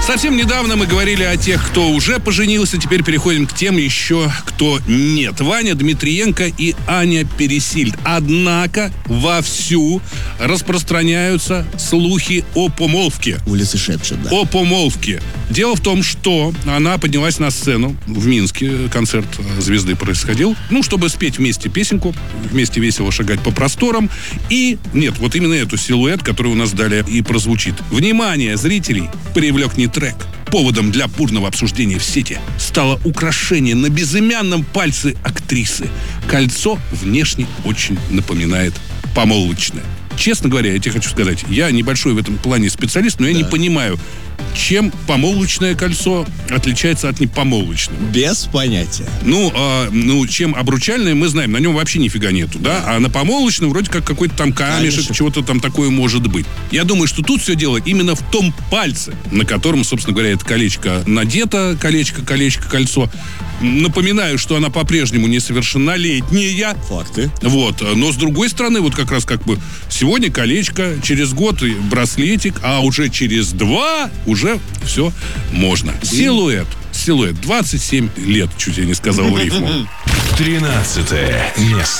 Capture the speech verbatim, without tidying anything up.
Совсем недавно мы говорили о тех, кто уже поженился. Теперь переходим к тем еще, кто нет. Ваня Дмитриенко и Аня Пересильд. Однако вовсю распространяются слухи о помолвке. Улицы шепчут, да. О помолвке. Дело в том, что она поднялась на сцену в Минске. Концерт «Звезды» происходил. Ну, чтобы спеть вместе песенку. Вместе весело шагать по просторам. И, нет, вот именно эту силуэт, который у нас далее и прозвучит. Внимание зрителей привлек не трек. Поводом для бурного обсуждения в сети стало украшение на безымянном пальце актрисы. Кольцо внешне очень напоминает помолвочное. Честно говоря, я тебе хочу сказать, я небольшой в этом плане специалист, но я да. не понимаю, чем помолвочное кольцо отличается от непомолвочного. Без понятия. Ну, а, ну, чем обручальное, мы знаем, на нем вообще нифига нету, да? А на помолвочном вроде как какой-то там камешек, камешек, чего-то там такое может быть. Я думаю, что тут все дело именно в том пальце, на котором, собственно говоря, это колечко надето, колечко, колечко, кольцо. Напоминаю, что она по-прежнему несовершеннолетняя. Факты. Вот. Но с другой стороны, вот как раз как бы сегодня колечко, через год браслетик, а уже через два уже все можно. Силуэт. Силуэт. двадцать семь лет, чуть я не сказал в рифму. Тринадцатое место.